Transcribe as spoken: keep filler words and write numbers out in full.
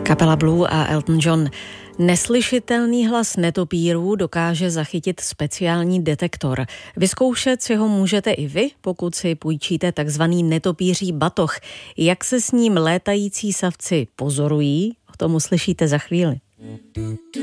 Kapela Blue a Elton John. Neslyšitelný hlas netopírů dokáže zachytit speciální detektor. Vyzkoušet si ho můžete i vy, pokud si půjčíte takzvaný netopíří batoh. Jak se s ním létající savci pozorují, o tom uslyšíte za chvíli.